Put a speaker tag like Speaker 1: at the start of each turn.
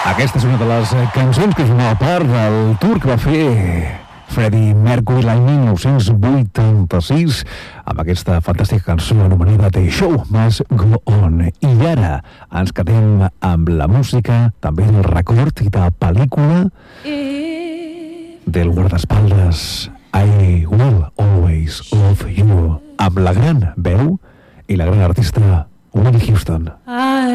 Speaker 1: Aquesta és una de les cançons que formava part del tour que va fer Freddie Mercury l'any 1986 amb aquesta fantàstica cançó anomenada The Show Must Go On. I ara ens quedem amb la música també del record i de pel·lícula del guardaespaldes I Will Always Love You amb la gran veu i la gran artista Whitney Houston.